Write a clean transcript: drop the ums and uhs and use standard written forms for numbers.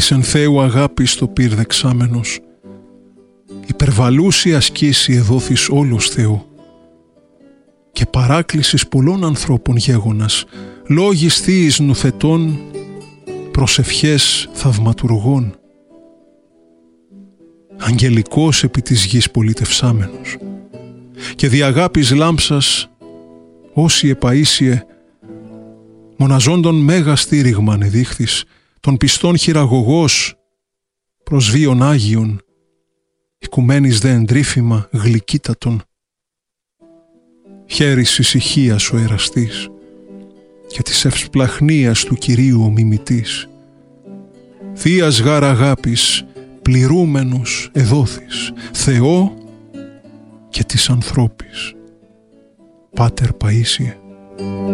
της εν Θεού αγάπης το πυρ δεξάμενος, υπερβαλούσια ασκήσει εδόθης όλος Θεού, και παράκλησης πολλών ανθρώπων γέγονας, λόγης θείης νουθετών, προσευχές θαυματουργών, αγγελικός επί της γης πολιτευσάμενος, και δι' αγάπης λάμψας, όσοι επαΐσιε, μοναζόντων μέγα στήριγμα ανεδείχθης, των πιστών χειραγωγός, προσβίων Άγιον, οικουμένης δε εντρίφημα γλυκύτατον, χέρις ησυχίας ο εραστής, και της ευσπλαχνίας του Κυρίου ο μιμητής, θείας γάρ αγάπης, πληρούμενος εδόθης, Θεό και της ανθρώπης. Πάτερ Παΐσιε.